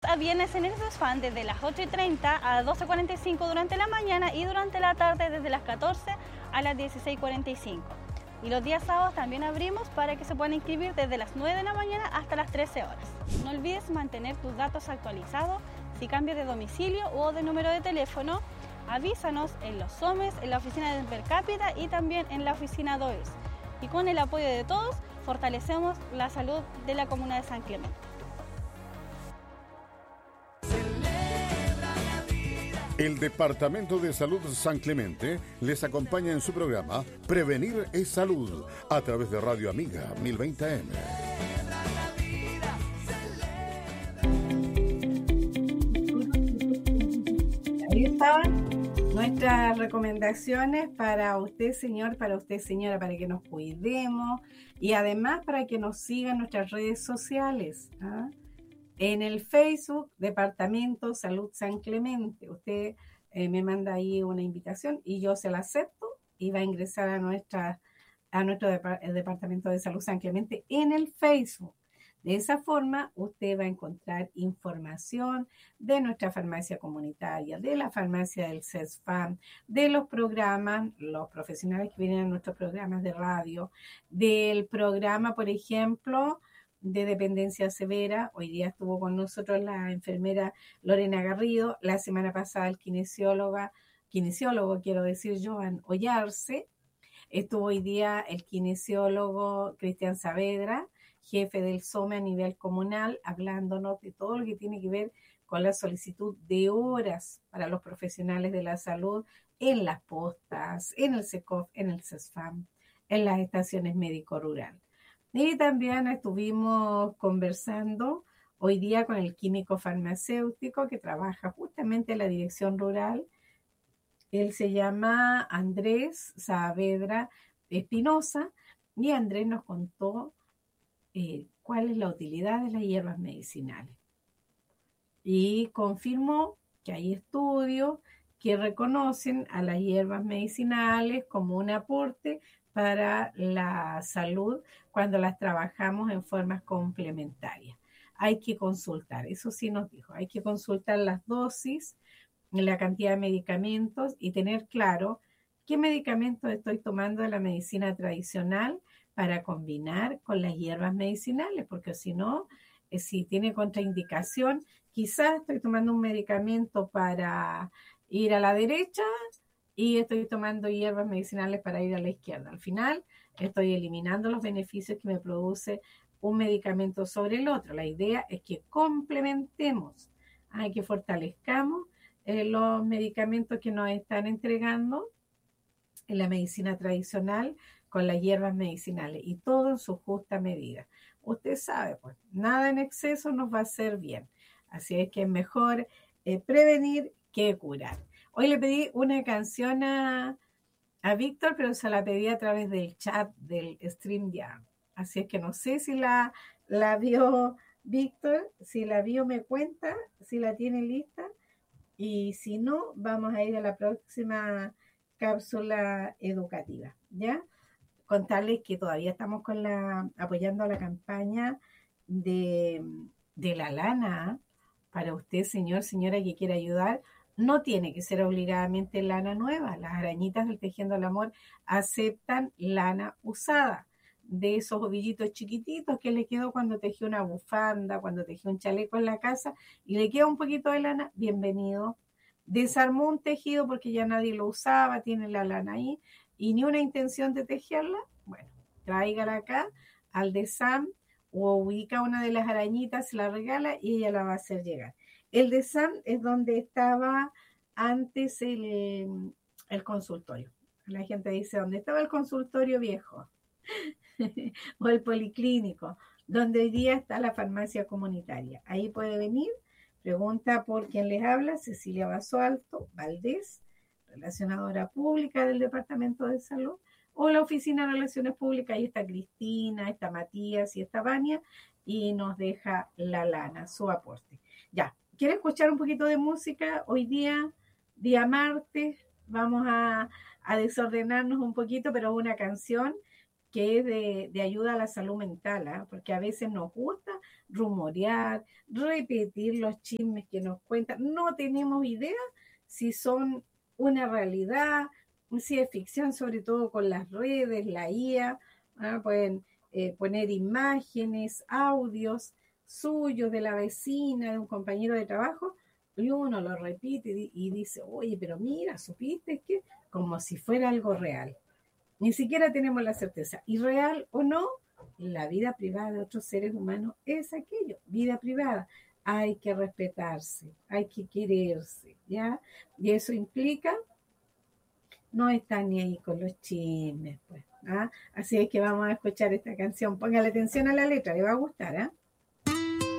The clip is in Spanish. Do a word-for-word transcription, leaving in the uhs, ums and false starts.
a viernes en el CESFAM desde las ocho y treinta a doce cuarenta y cinco durante la mañana y durante la tarde desde las catorce a las dieciséis cuarenta y cinco. Y los días sábados también abrimos para que se puedan inscribir desde las nueve de la mañana hasta las trece horas. No olvides mantener tus datos actualizados. Si cambias de domicilio o de número de teléfono, avísanos en los SOMES, en la oficina de Per Cápita y también en la oficina D O E S. Y con el apoyo de todos, fortalecemos la salud de la comuna de San Clemente. El Departamento de Salud San Clemente les acompaña en su programa Prevenir es Salud a través de Radio Amiga mil veinte A M. Ahí estaban nuestras recomendaciones para usted, señor, para usted, señora, para que nos cuidemos y además para que nos sigan nuestras redes sociales, ¿ah? En el Facebook, Departamento Salud San Clemente. Usted eh, me manda ahí una invitación y yo se la acepto y va a ingresar a, nuestra, a nuestro depart- Departamento de Salud San Clemente en el Facebook. De esa forma, usted va a encontrar información de nuestra farmacia comunitaria, de la farmacia del CESFAM, de los programas, los profesionales que vienen a nuestros programas de radio, del programa, por ejemplo, de dependencia severa. Hoy día estuvo con nosotros la enfermera Lorena Garrido, la semana pasada el kinesióloga, kinesiólogo, quiero decir, Joan Ollarse, estuvo hoy día el kinesiólogo Cristian Saavedra, jefe del SOME a nivel comunal, hablándonos de todo lo que tiene que ver con la solicitud de horas para los profesionales de la salud en las postas, en el SECOF, en el CESFAM, en las estaciones médico-rural. Y también estuvimos conversando hoy día con el químico farmacéutico que trabaja justamente en la dirección rural. Él se llama Andrés Saavedra Espinosa y Andrés nos contó eh, cuál es la utilidad de las hierbas medicinales. Y confirmó que hay estudios que reconocen a las hierbas medicinales como un aporte para la salud cuando las trabajamos en formas complementarias. Hay que consultar, eso sí nos dijo, hay que consultar las dosis, la cantidad de medicamentos y tener claro qué medicamentos estoy tomando de la medicina tradicional para combinar con las hierbas medicinales, porque si no, eh, si tiene contraindicación, quizás estoy tomando un medicamento para ir a la derecha y estoy tomando hierbas medicinales para ir a la izquierda. Al final, estoy eliminando los beneficios que me produce un medicamento sobre el otro. La idea es que complementemos, hay que fortalezcamos eh, los medicamentos que nos están entregando en la medicina tradicional con las hierbas medicinales y todo en su justa medida. Usted sabe, pues, nada en exceso nos va a hacer bien. Así es que es mejor eh, prevenir que curar. Hoy le pedí una canción a, a Víctor, pero se la pedí a través del chat del StreamYard. Así es que no sé si la, la vio Víctor, si la vio me cuenta, si la tiene lista. Y si no, vamos a ir a la próxima cápsula educativa, ¿ya? Contarles que todavía estamos con la, apoyando a la campaña de, de la lana. Para usted, señor, señora, que quiera ayudar, no tiene que ser obligadamente lana nueva. Las arañitas del Tejiendo el Amor aceptan lana usada, de esos ovillitos chiquititos que le quedó cuando tejió una bufanda, cuando tejió un chaleco en la casa y le queda un poquito de lana, bienvenido. Desarmó un tejido porque ya nadie lo usaba, tiene la lana ahí y ni una intención de tejerla, bueno, tráigala acá al DESAM o ubica una de las arañitas, se la regala y ella la va a hacer llegar. El DESAM es donde estaba antes el, el consultorio. La gente dice, ¿dónde estaba el consultorio viejo? O el policlínico, donde hoy día está la farmacia comunitaria. Ahí puede venir, pregunta por quién les habla, Cecilia Basualto Valdés, relacionadora pública del Departamento de Salud, o la Oficina de Relaciones Públicas. Ahí está Cristina, está Matías y está Vania, y nos deja la lana, su aporte. Ya, ¿quiere escuchar un poquito de música? Hoy día, día martes, vamos a, a desordenarnos un poquito, pero una canción que es de, de ayuda a la salud mental, ¿eh? Porque a veces nos gusta rumorear, repetir los chismes que nos cuentan. No tenemos idea si son una realidad, si es ficción, sobre todo con las redes, la I A, ¿eh? Pueden eh, poner imágenes, audios suyos de la vecina, de un compañero de trabajo, y uno lo repite y, y dice, oye, pero mira, ¿supiste que? Como si fuera algo real. Ni siquiera tenemos la certeza. Y real o no, la vida privada de otros seres humanos es aquello, vida privada. Hay que respetarse, hay que quererse, ¿ya? Y eso implica no estar ni ahí con los chismes, pues. ¿Ah? Así es que vamos a escuchar esta canción. Póngale atención a la letra, le va a gustar, ¿ah?